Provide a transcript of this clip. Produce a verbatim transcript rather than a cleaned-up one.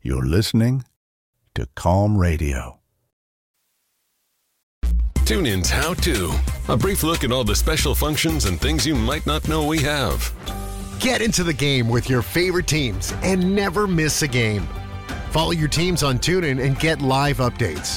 You're listening to Calm Radio. TuneIn's How To. A brief look at all the special functions and things you might not know we have. Get into the game with your favorite teams and never miss a game. Follow your teams on TuneIn and get live updates.